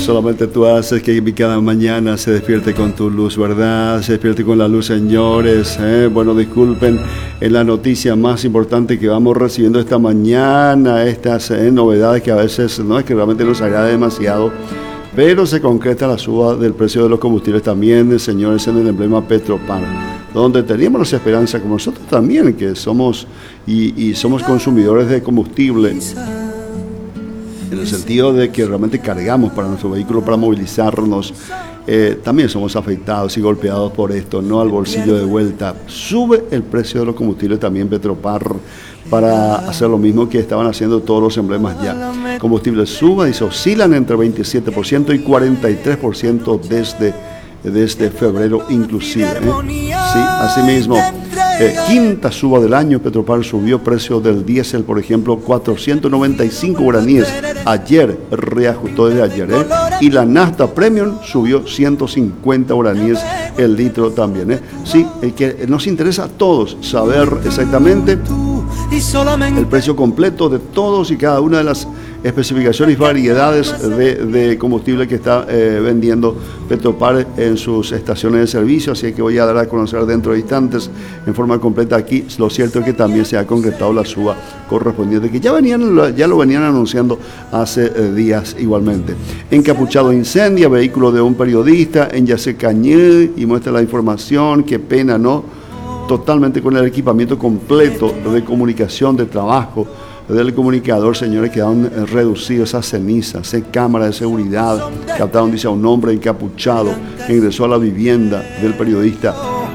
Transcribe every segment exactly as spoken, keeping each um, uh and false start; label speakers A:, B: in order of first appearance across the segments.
A: solamente tú haces que cada mañana se despierte con tu luz, ¿verdad? Se despierte con la luz, señores. ¿eh? Bueno, disculpen, es la noticia más importante que vamos recibiendo esta mañana, estas eh, novedades que a veces no es que realmente nos agrade demasiado, pero se concreta la suba del precio de los combustibles también, señores, en el emblema Petropar, donde teníamos las esperanzas, como nosotros también, que somos y, y somos consumidores de combustible, en el sentido de que realmente cargamos para nuestro vehículo para movilizarnos, eh, también somos afectados y golpeados por esto, no al bolsillo de vuelta. Sube el precio de los combustibles también Petropar para hacer lo mismo que estaban haciendo todos los emblemas ya. Combustibles suben y se oscilan entre veintisiete por ciento y cuarenta y tres por ciento desde, desde febrero inclusive. ¿eh? Sí, así mismo. Eh, quinta suba del año, Petropar subió precio del diésel, por ejemplo, cuatrocientos noventa y cinco guaraníes. Ayer, reajustó desde ayer, ¿eh? Y la nafta premium subió ciento cincuenta guaraníes el litro también, ¿eh? Sí, el que nos interesa a todos saber exactamente el precio completo de todos y cada una de las especificaciones y variedades de, de combustible que está eh, vendiendo Petropar en sus estaciones de servicio, así que voy a dar a conocer dentro de instantes en forma completa aquí. Lo cierto es que también se ha concretado la suba correspondiente, que ya, venían, ya lo venían anunciando hace eh, días igualmente. Encapuchado incendia vehículo de un periodista en Yacecañé y muestra la información, qué pena, ¿no? Totalmente con el equipamiento completo de comunicación, de trabajo del comunicador, señores, quedaron reducidos esas cenizas, en cámara de seguridad, captaron, dice, a un hombre encapuchado que ingresó a la vivienda del periodista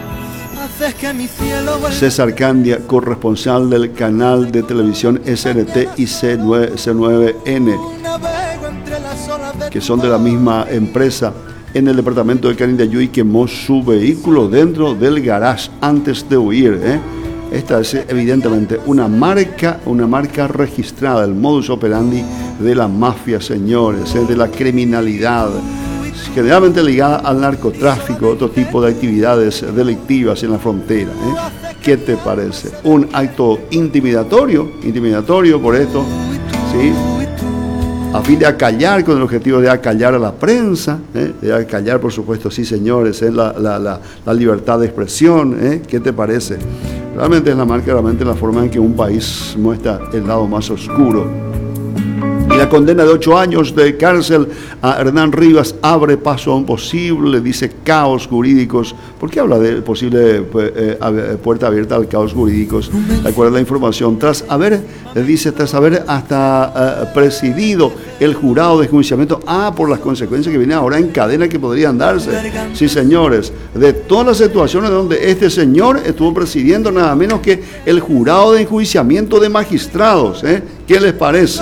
A: César Candia, corresponsal del canal de televisión S R T y C nueve N, que son de la misma empresa, en el departamento de Canindeyú, quemó su vehículo dentro del garage antes de huir. ¿eh? Esta es evidentemente una marca, una marca registrada, el modus operandi de la mafia, señores, ¿eh? de la criminalidad, generalmente ligada al narcotráfico, otro tipo de actividades delictivas en la frontera. ¿eh? ¿Qué te parece? Un acto intimidatorio, intimidatorio por esto, ¿sí? A fin de acallar, con el objetivo de acallar a la prensa, ¿eh? de acallar, por supuesto, sí, señores, ¿eh? la, la, la, la libertad de expresión. ¿eh? ¿Qué te parece? Realmente es la marca, realmente la forma en que un país muestra el lado más oscuro. Y la condena de ocho años de cárcel a Hernán Rivas abre paso a un posible, dice, caos jurídicos. ¿Por qué habla de posible eh, puerta abierta al caos jurídicos? De acuerdo a la información, tras haber, dice, tras haber hasta eh, presidido el jurado de enjuiciamiento, ah, por las consecuencias que vienen ahora en cadena que podrían darse. Sí, señores, de todas las situaciones donde este señor estuvo presidiendo nada menos que el jurado de enjuiciamiento de magistrados. ¿eh? ¿Qué les parece?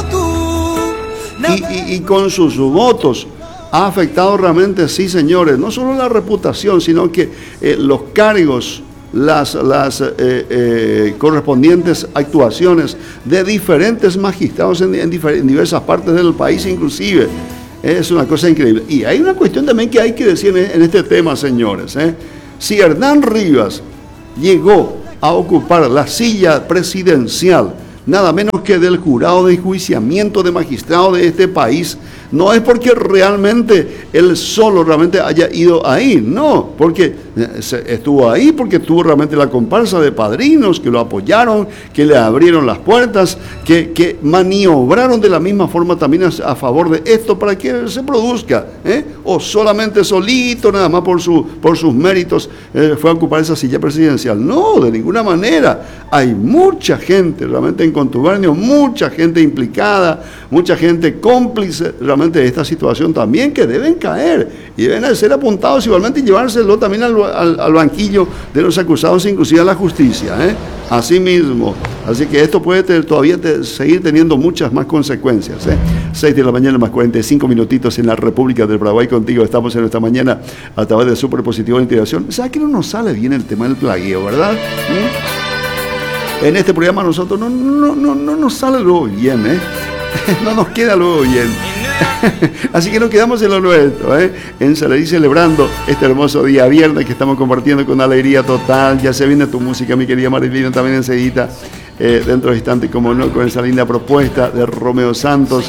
A: Y, y, y con sus votos ha afectado realmente, sí, señores, no solo la reputación, sino que eh, los cargos, las, las eh, eh, correspondientes actuaciones de diferentes magistrados en, en, difer en diversas partes del país inclusive. Es una cosa increíble. Y hay una cuestión también que hay que decir en, en este tema, señores. ¿eh? Si Hernán Rivas llegó a ocupar la silla presidencial, nada menos que del jurado de enjuiciamiento de magistrados de este país, no es porque realmente él solo realmente haya ido ahí, no, porque estuvo ahí, porque tuvo realmente la comparsa de padrinos que lo apoyaron, que le abrieron las puertas, que, que maniobraron de la misma forma también a, a favor de esto para que se produzca, ¿eh? o solamente solito, nada más por, su, por sus méritos, eh, fue a ocupar esa silla presidencial. No, de ninguna manera. Hay mucha gente realmente en contubernio, mucha gente implicada, mucha gente cómplice realmente de esta situación también, que deben caer y deben ser apuntados igualmente y llevárselo también al, al, al banquillo de los acusados, inclusive a la justicia. ¿eh? Así mismo. Así que esto puede tener, todavía te, seguir teniendo muchas más consecuencias. ¿eh? seis de la mañana más cuarenta y cinco minutitos en la República del Paraguay contigo. Estamos en esta mañana a través de Super Positivo de Integración. O sea que no nos sale bien el tema del plagueo, ¿verdad? ¿Mm? En este programa nosotros no, no, no, no nos sale luego bien, ¿eh? No nos queda luego bien. Así que nos quedamos en lo nuestro, ¿eh? En Saladí, celebrando este hermoso día viernes que estamos compartiendo con alegría total. Ya se viene tu música, mi querida Marilina, también enseguida, eh, dentro de instantes, como no, con esa linda propuesta de Romeo Santos,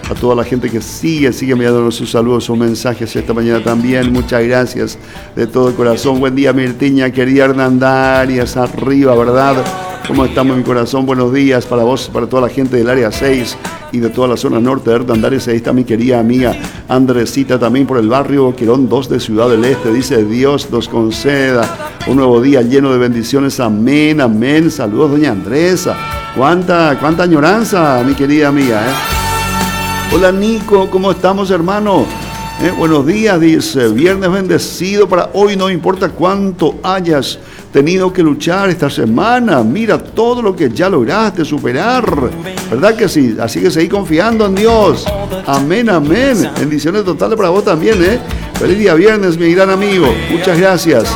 A: a toda la gente que sigue, sigue enviándonos sus saludos, sus mensajes esta mañana también. Muchas gracias de todo corazón. Buen día, Mirtiña, querida Hernandarias, arriba, ¿verdad? ¿Cómo estamos en mi corazón? Buenos días para vos, para toda la gente del área seis y de toda la zona norte de Hernandarias. Ahí está mi querida amiga Andresita, también por el barrio Quirón dos de Ciudad del Este. Dice: Dios nos conceda un nuevo día lleno de bendiciones. Amén, amén. Saludos, doña Andresa. Cuánta, cuánta añoranza, mi querida amiga, ¿eh? Hola, Nico, ¿cómo estamos, hermano? Eh, buenos días, dice. Viernes bendecido para hoy, no importa cuánto hayas tenido que luchar esta semana. Mira todo lo que ya lograste superar, ¿verdad que sí? Así que seguí confiando en Dios. Amén, amén. Bendiciones totales para vos también, ¿eh? Feliz día viernes, mi gran amigo. Muchas gracias.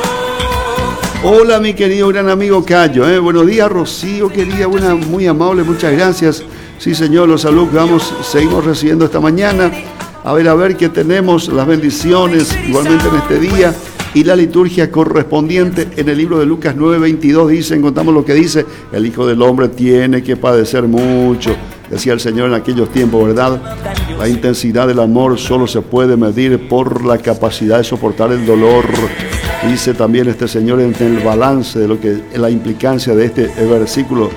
A: Hola, mi querido gran amigo Cayo, ¿eh? Buenos días, Rocío, querida, buena, muy amable, muchas gracias. Sí, señor, los saludos que vamos, seguimos recibiendo esta mañana. A ver, a ver qué tenemos, las bendiciones igualmente en este día. Y la liturgia correspondiente en el libro de Lucas nueve veintidós dice, encontramos lo que dice: el Hijo del Hombre tiene que padecer mucho, decía el Señor en aquellos tiempos, ¿verdad? La intensidad del amor solo se puede medir por la capacidad de soportar el dolor. Dice también este Señor en el balance de lo que es la implicancia de este versículo.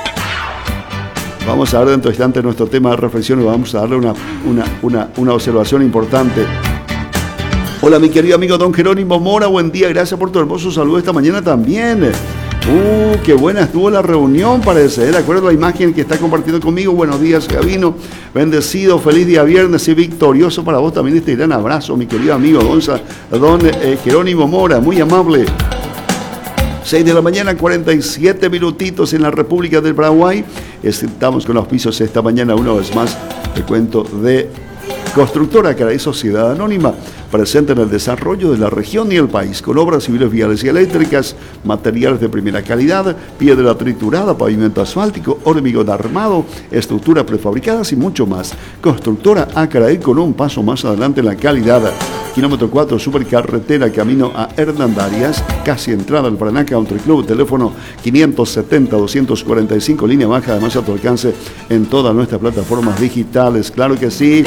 A: Vamos a ver dentro de instante nuestro tema de reflexión y vamos a darle una, una, una, una observación importante. Hola, mi querido amigo don Jerónimo Mora, buen día, gracias por tu hermoso saludo esta mañana también. Uh, qué buena estuvo la reunión, parece, ¿eh? De acuerdo a la imagen que está compartiendo conmigo. Buenos días, Gabino, bendecido, feliz día viernes y victorioso para vos también este gran abrazo, mi querido amigo don, don eh, Jerónimo Mora, muy amable. seis de la mañana, cuarenta y siete minutitos en la República del Paraguay. Estamos con los pisos esta mañana, una vez más, te cuento de Constructora Caray Sociedad Anónima, presente en el desarrollo de la región y el país, con obras civiles, viales y eléctricas, materiales de primera calidad, piedra triturada, pavimento asfáltico, hormigón armado, estructuras prefabricadas y mucho más. Constructora Acaraí, con un paso más adelante en la calidad. Kilómetro cuatro, supercarretera, camino a Hernandarias, casi entrada al Paraná Country Club. Teléfono quinientos setenta, doscientos cuarenta y cinco, línea baja, además a tu alcance en todas nuestras plataformas digitales. Claro que sí.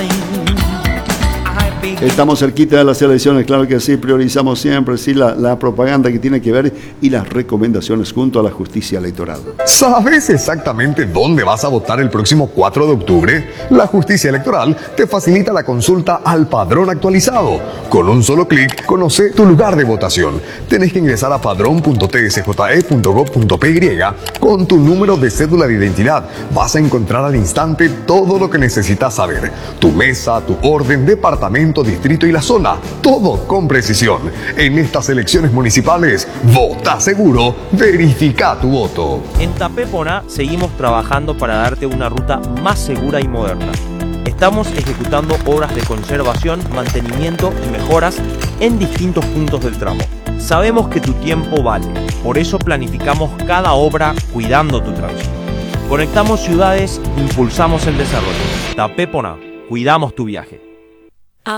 A: Estamos cerquita de las elecciones, claro que sí, priorizamos siempre sí la, la propaganda que tiene que ver y las recomendaciones junto a la justicia electoral.
B: ¿Sabes exactamente dónde vas a votar el próximo cuatro de octubre? La justicia electoral te facilita la consulta al padrón actualizado. Con un solo clic, conoce tu lugar de votación. Tenés que ingresar a padrón punto t s j e punto gov punto p y con tu número de cédula de identidad. Vas a encontrar al instante todo lo que necesitas saber. Tu mesa, tu orden, departamento, distrito y la zona, todo con precisión. En estas elecciones municipales, vota seguro, verifica tu voto.
C: En Tapepona seguimos trabajando para darte una ruta más segura y moderna. Estamos ejecutando obras de conservación, mantenimiento y mejoras en distintos puntos del tramo. Sabemos que tu tiempo vale, por eso planificamos cada obra cuidando tu tránsito. Conectamos ciudades, impulsamos el desarrollo. Tapepona, cuidamos tu viaje.